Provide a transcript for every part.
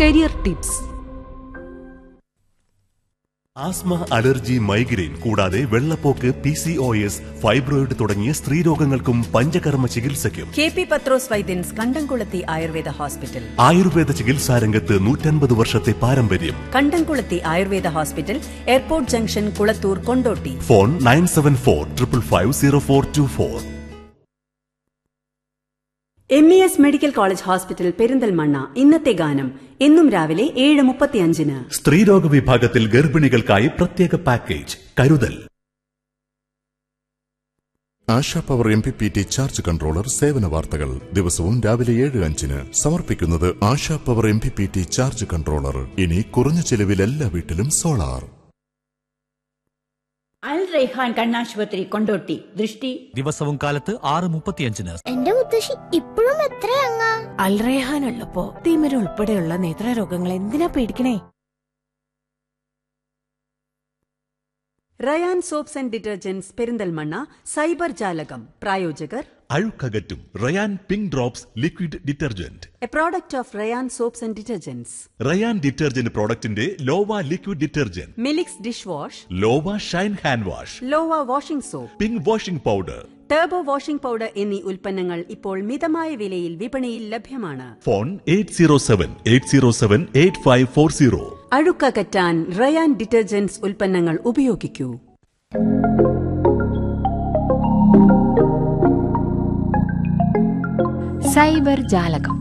Career tips. Asthma, allergy, migraine കൂടാതെ വെള്ളപ്പോക്ക്, PCOS, fibroid തുടങ്ങിയ സ്ത്രീരോഗങ്ങൾക്കും പഞ്ചകർമ്മ ചികിത്സയ്ക്കും KP പത്രോസ് വൈദ്യൻസ് കണ്ടംകുളത്തി ആയുർവേദ ഹോസ്പിറ്റൽ. ആയുർവേദ ചികിത്സാരംഗത്ത് 150 വർഷത്തെ പാരമ്പര്യം. കണ്ടംകുളത്തി Ayurveda hospital, airport junction, Kulathur, Kondotty. Phone 9745550424. MES medical college hospital, Perinthalmanna. ഇന്നത്തെ ഗാനം എന്നും രാവിലെ 7:35. സ്ത്രീരോഗ വിഭാഗത്തിൽ ഗർഭിണികൾക്കായി പ്രത്യേക പാക്കേജ് കരുതൽ. ASHA power MPPT charge controller സേവന വാർത്തകൾ ദിവസവും രാവിലെ 7:05 സമർപ്പിക്കുന്നത് ASHA power MPPT charge controller. ഇനി കുറഞ്ഞ ചെലവിൽ എല്ലാ വീട്ടിലും സോളാർ. അൽ റൈഹാൻ കണ്ണാശുപത്രി, കൊണ്ടോട്ടി. ദൃഷ്ടി ദിവസവും കാലത്ത് 6:35. എന്റെ മുത്തശ്ശി ഇപ്പോഴും എത്രയങ്ങാ? അൽ റൈഹാൻ ഉള്ളപ്പോ തിമിരം ഉൾപ്പെടെയുള്ള നേത്രരോഗങ്ങൾ എന്തിനാ പേടിക്കണേ? Ryan soaps and detergents, Perinthalmanna. Cyber ജാലകം പ്രായോജകർ അഴുക്കകറ്റും Ryan pink drops liquid detergent. A product of Ryan soaps and detergents. Ryan detergent പ്രോഡക്റ്റിന്റെ ലോവ liquid detergent, Milix dish wash, ലോവ Shine hand wash, ലോവ washing soap, pink washing powder, turbo washing powder എന്നീ ഉൽപ്പന്നങ്ങൾ ഇപ്പോൾ മിതമായ വിലയിൽ വിപണിയിൽ ലഭ്യമാണ്. Phone 8078078540. അഴുക്കകറ്റാൻ Ryan detergents ഉൽപ്പന്നങ്ങൾ ഉപയോഗിക്കൂ. Cyber ജാലകം.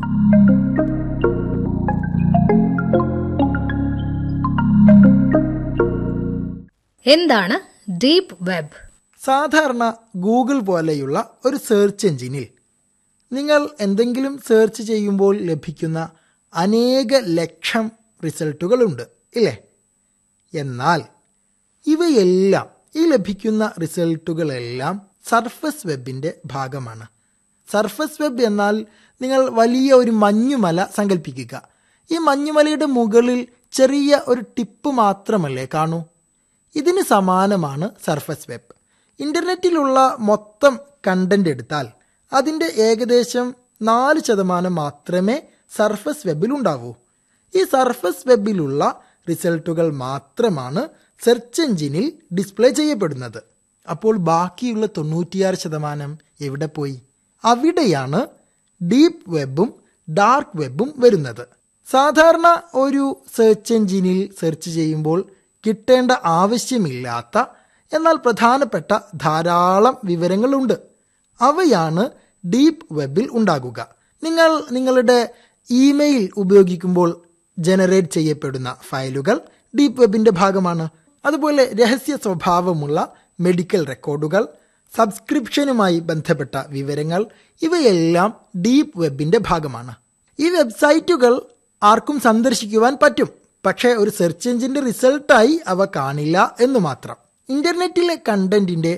എന്താണ് ഡീപ് വെബ്? സാധാരണ ഗൂഗിൾ പോലെയുള്ള ഒരു സെർച്ച് എഞ്ചിനിൽ നിങ്ങൾ എന്തെങ്കിലും സെർച്ച് ചെയ്യുമ്പോൾ ലഭിക്കുന്ന അനേക ലക്ഷം റിസൾട്ടുകളുണ്ട്, ഇല്ലേ? എന്നാൽ ഇവയെല്ലാം, ഈ ലഭിക്കുന്ന റിസൾട്ടുകളെല്ലാം സർഫസ് വെബിൻ്റെ ഭാഗമാണ്. സർഫസ് വെബ് എന്നാൽ നിങ്ങൾ വലിയ ഒരു മഞ്ഞുമല സങ്കല്പിക്കുക. ഈ മഞ്ഞുമലയുടെ മുകളിൽ ചെറിയ ഒരു ടിപ്പ് മാത്രമല്ലേ കാണൂ? ഇതിന് സമാനമാണ് സർഫസ് വെബ്. ഇൻ്റർനെറ്റിലുള്ള മൊത്തം കണ്ടന്റ് എടുത്താൽ അതിൻ്റെ ഏകദേശം 4% മാത്രമേ സർഫസ് വെബിൽ ഉണ്ടാവൂ. ഈ സർഫസ് വെബിലുള്ള റിസൾട്ടുകൾ മാത്രമാണ് സെർച്ച് എഞ്ചിനിൽ ഡിസ്പ്ലേ ചെയ്യപ്പെടുന്നത്. അപ്പോൾ ബാക്കിയുള്ള 96% എവിടെ പോയി? അവിടെയാണ് ഡീപ്പ് വെബും ഡാർക്ക് വെബും വരുന്നത്. സാധാരണ ഒരു സെർച്ച് എഞ്ചിനിൽ സെർച്ച് ചെയ്യുമ്പോൾ കിട്ടേണ്ട ആവശ്യമില്ലാത്ത എന്നാൽ പ്രധാനപ്പെട്ട ധാരാളം വിവരങ്ങളുണ്ട്. അവയാണ് ഡീപ്പ് വെബിൽ ഉണ്ടാകുക. നിങ്ങൾ നിങ്ങളുടെ ഇമെയിൽ ഉപയോഗിക്കുമ്പോൾ ജനറേറ്റ് ചെയ്യപ്പെടുന്ന ഫയലുകൾ ഡീപ്പ് വെബിൻ്റെ ഭാഗമാണ്. അതുപോലെ രഹസ്യ സ്വഭാവമുള്ള മെഡിക്കൽ റെക്കോർഡുകൾ, സബ്സ്ക്രിപ്ഷനുമായി ബന്ധപ്പെട്ട വിവരങ്ങൾ, ഇവയെല്ലാം ഡീപ്പ് വെബിൻ്റെ ഭാഗമാണ്. ഈ വെബ്സൈറ്റുകൾ ആർക്കും സന്ദർശിക്കുവാൻ പറ്റും, പക്ഷേ ഒരു സെർച്ച് എഞ്ചിൻ്റെ റിസൾട്ടായി അവ കാണില്ല എന്ന് മാത്രം. ഇൻ്റർനെറ്റിലെ കണ്ടന്റിൻ്റെ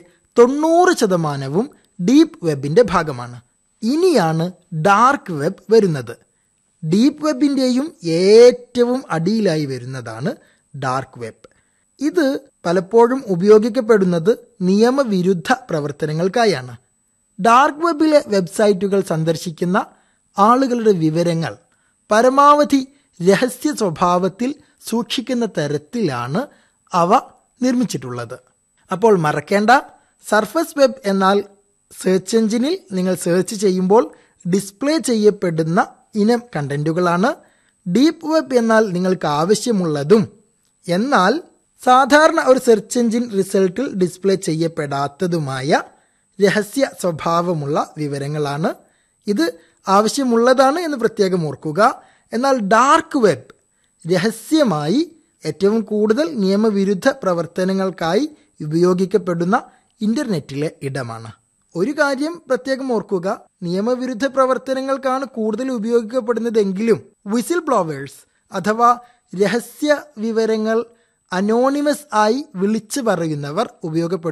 90% ഡീപ്പ് വെബിൻ്റെ ഭാഗമാണ്. ഇനിയാണ് ഡാർക്ക് വെബ് വരുന്നത്. ഡീപ്പ് വെബിൻ്റെയും ഏറ്റവും അടിയിലായി വരുന്നതാണ് ഡാർക്ക് വെബ്. ഇത് പലപ്പോഴും ഉപയോഗിക്കപ്പെടുന്നത് നിയമവിരുദ്ധ പ്രവർത്തനങ്ങൾക്കായാണ്. ഡാർക്ക് വെബിലെ വെബ്സൈറ്റുകൾ സന്ദർശിക്കുന്ന ആളുകളുടെ വിവരങ്ങൾ പരമാവധി രഹസ്യ സ്വഭാവത്തിൽ സൂക്ഷിക്കുന്ന തരത്തിലാണ് അവ നിർമ്മിച്ചിട്ടുള്ളത്. അപ്പോൾ മറക്കേണ്ട, സർഫസ് വെബ് എന്നാൽ സെർച്ച് എഞ്ചിനിൽ നിങ്ങൾ സെർച്ച് ചെയ്യുമ്പോൾ ഡിസ്പ്ലേ ചെയ്യപ്പെടുന്ന ഇനം കണ്ടന്റുകളാണ്. ഡീപ്പ് വെബ് എന്നാൽ നിങ്ങൾക്ക് ആവശ്യമുള്ളതും എന്നാൽ സാധാരണ ഒരു സെർച്ച് എഞ്ചിൻ റിസൾട്ടിൽ ഡിസ്പ്ലേ ചെയ്യപ്പെടാത്തതുമായ രഹസ്യ സ്വഭാവമുള്ള വിവരങ്ങളാണ്. ഇത് ആവശ്യമുള്ളതാണ് എന്ന് പ്രത്യേകം ഓർക്കുക. എന്നാൽ ഡാർക്ക് വെബ് രഹസ്യമായി ഏറ്റവും കൂടുതൽ നിയമവിരുദ്ധ പ്രവർത്തനങ്ങൾക്കായി ഉപയോഗിക്കപ്പെടുന്ന ഇൻ്റർനെറ്റിലെ ഇടമാണ്. ഒരു കാര്യം പ്രത്യേകം ഓർക്കുക, നിയമവിരുദ്ധ പ്രവർത്തനങ്ങൾക്കാണ് കൂടുതൽ ഉപയോഗിക്കപ്പെടുന്നതെങ്കിലും വിസിൽ ബ്ലോവേഴ്സ് അഥവാ രഹസ്യ വിവരങ്ങൾ അനോണിമസ് ആയി വിളിച്ചു പറയുന്നവർ ഉപയോഗപ്പെടുത്തുന്നത്